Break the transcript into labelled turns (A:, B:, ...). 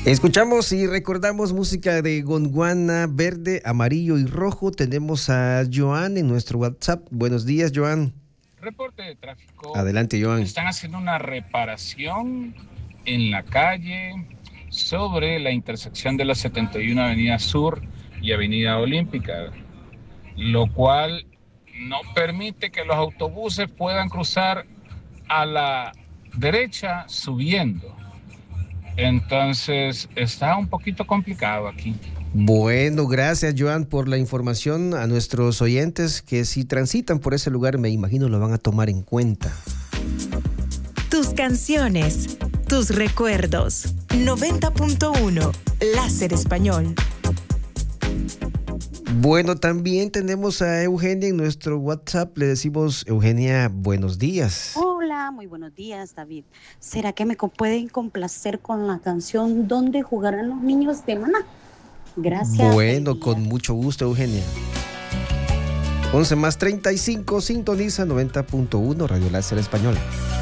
A: Escuchamos y recordamos música de Gondwana, verde, amarillo y rojo. Tenemos a Joan en nuestro WhatsApp. Buenos días, Joan.
B: Reporte de tráfico.
A: Adelante, Joan.
B: Están haciendo una reparación en la calle sobre la intersección de la 71 Avenida Sur y Avenida Olímpica, lo cual no permite que los autobuses puedan cruzar a la derecha subiendo. Entonces está un poquito complicado aquí.
A: Bueno, gracias, Joan, por la información. A nuestros oyentes que si transitan por ese lugar, me imagino lo van a tomar en cuenta.
C: Tus canciones, tus recuerdos. 90.1 Láser Español.
A: Bueno, también tenemos a Eugenia en nuestro WhatsApp. Le decimos, Eugenia, buenos días.
D: Hola, muy buenos días, David. ¿Será que me pueden complacer con la canción ¿Dónde jugarán los niños de Maná? Gracias.
A: Bueno, con mucho gusto, Eugenia. 11 más 35, sintoniza 90.1 Radio Láser Español.